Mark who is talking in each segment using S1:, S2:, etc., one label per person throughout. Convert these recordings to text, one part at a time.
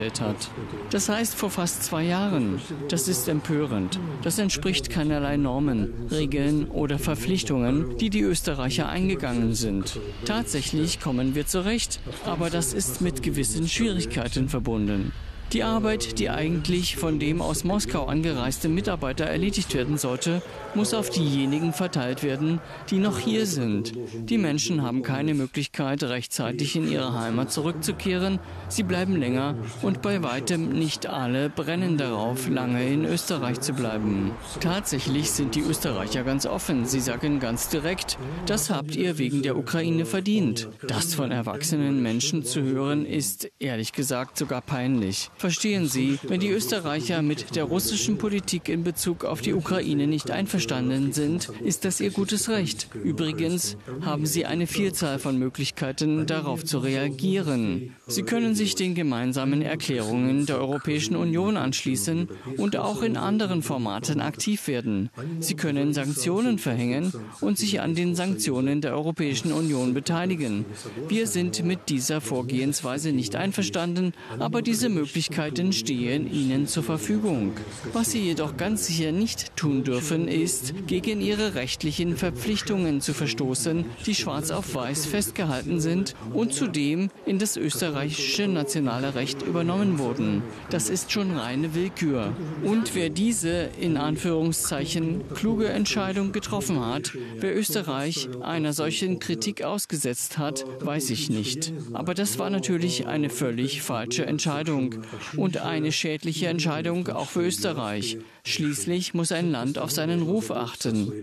S1: hat. Das heißt vor fast 2 Jahren. Das ist empörend. Das entspricht keinerlei Normen, Regeln oder Verpflichtungen, die die Österreicher eingegangen sind. Tatsächlich kommen wir zurecht, aber das ist mit gewissen Schwierigkeiten verbunden. Die Arbeit, die eigentlich von dem aus Moskau angereisten Mitarbeiter erledigt werden sollte, muss auf diejenigen verteilt werden, die noch hier sind. Die Menschen haben keine Möglichkeit, rechtzeitig in ihre Heimat zurückzukehren. Sie bleiben länger und bei weitem nicht alle brennen darauf, lange in Österreich zu bleiben. Tatsächlich sind die Österreicher ganz offen. Sie sagen ganz direkt, das habt ihr wegen der Ukraine verdient. Das von erwachsenen Menschen zu hören, ist ehrlich gesagt sogar peinlich. Verstehen Sie, wenn die Österreicher mit der russischen Politik in Bezug auf die Ukraine nicht einverstanden sind, ist das ihr gutes Recht. Übrigens haben sie eine Vielzahl von Möglichkeiten, darauf zu reagieren. Sie können sich den gemeinsamen Erklärungen der Europäischen Union anschließen und auch in anderen Formaten aktiv werden. Sie können Sanktionen verhängen und sich an den Sanktionen der Europäischen Union beteiligen. Wir sind mit dieser Vorgehensweise nicht einverstanden, aber diese Möglichkeiten stehen Ihnen zur Verfügung. Was Sie jedoch ganz sicher nicht tun dürfen, ist, gegen Ihre rechtlichen Verpflichtungen zu verstoßen, die schwarz auf weiß festgehalten sind und zudem in das österreichische nationale Recht übernommen wurden. Das ist schon reine Willkür. Und wer diese, in Anführungszeichen, kluge Entscheidung getroffen hat, wer Österreich einer solchen Kritik ausgesetzt hat, weiß ich nicht. Aber das war natürlich eine völlig falsche Entscheidung. Und eine schädliche Entscheidung auch für Österreich. Schließlich muss ein Land auf seinen Ruf achten.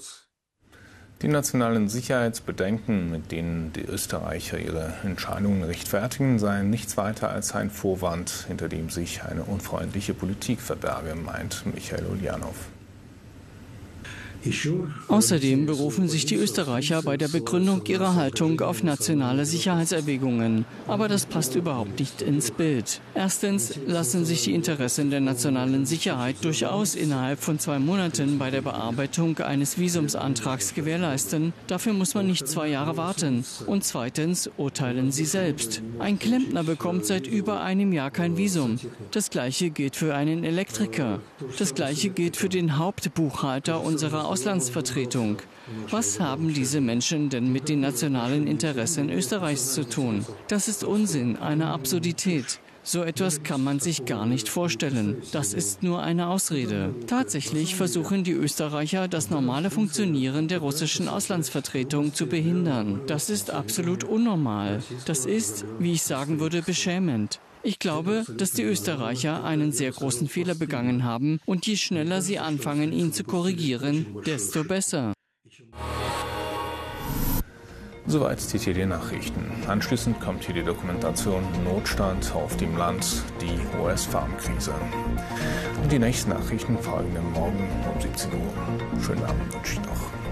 S2: Die nationalen Sicherheitsbedenken, mit denen die Österreicher ihre Entscheidungen rechtfertigen, seien nichts weiter als ein Vorwand, hinter dem sich eine unfreundliche Politik verberge, meint Michael Ulyanov.
S1: Außerdem berufen sich die Österreicher bei der Begründung ihrer Haltung auf nationale Sicherheitserwägungen. Aber das passt überhaupt nicht ins Bild. Erstens lassen sich die Interessen der nationalen Sicherheit durchaus innerhalb von 2 Monaten bei der Bearbeitung eines Visumsantrags gewährleisten. Dafür muss man nicht 2 Jahre warten. Und zweitens urteilen Sie selbst. Ein Klempner bekommt seit über einem Jahr kein Visum. Das Gleiche gilt für einen Elektriker. Das Gleiche gilt für den Hauptbuchhalter unserer Auslandsvertretung. Was haben diese Menschen denn mit den nationalen Interessen Österreichs zu tun? Das ist Unsinn, eine Absurdität. So etwas kann man sich gar nicht vorstellen. Das ist nur eine Ausrede. Tatsächlich versuchen die Österreicher, das normale Funktionieren der russischen Auslandsvertretung zu behindern. Das ist absolut unnormal. Das ist, wie ich sagen würde, beschämend. Ich glaube, dass die Österreicher einen sehr großen Fehler begangen haben und je schneller sie anfangen, ihn zu korrigieren, desto besser.
S2: Soweit die TT-Nachrichten. Anschließend kommt hier die Dokumentation Notstand auf dem Land, die US-Farmkrise. Und die nächsten Nachrichten folgen morgen um 17 Uhr. Schönen Abend wünsche ich noch.